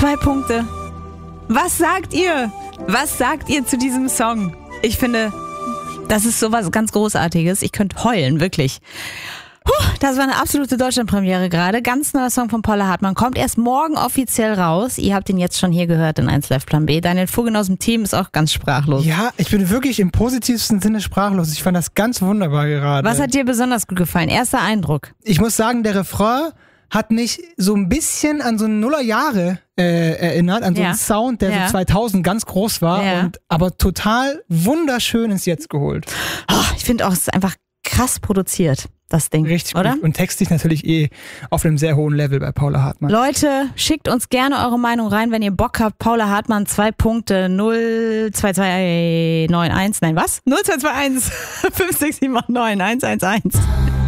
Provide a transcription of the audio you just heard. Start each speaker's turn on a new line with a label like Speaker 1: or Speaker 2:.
Speaker 1: 2 Punkte. Was sagt ihr? Was sagt ihr zu diesem Song? Ich finde, das ist sowas ganz Großartiges. Ich könnte heulen, wirklich. Das war eine absolute Deutschlandpremiere gerade. Ganz neuer Song von Paula Hartmann. Kommt erst morgen offiziell raus. Ihr habt ihn jetzt schon hier gehört in 1 Live Plan B. Daniel Vogel aus dem Team ist auch ganz sprachlos.
Speaker 2: Ja, ich bin wirklich im positivsten Sinne sprachlos. Ich fand das ganz wunderbar gerade.
Speaker 1: Was hat dir besonders gut gefallen? Erster Eindruck.
Speaker 2: Ich muss sagen, der Refrain hat mich so ein bisschen an so Nullerjahre erinnert, an so einen Sound, der so 2000 ganz groß war, aber total wunderschön ins Jetzt geholt.
Speaker 1: Ich finde auch, es ist einfach krass produziert, das Ding.
Speaker 2: Richtig
Speaker 1: oder?
Speaker 2: Gut. Und textlich natürlich auf einem sehr hohen Level bei Paula Hartmann.
Speaker 1: Leute, schickt uns gerne eure Meinung rein, wenn ihr Bock habt. Paula Hartmann, 2 Punkte, 02291, nein was? 0221 5679 111.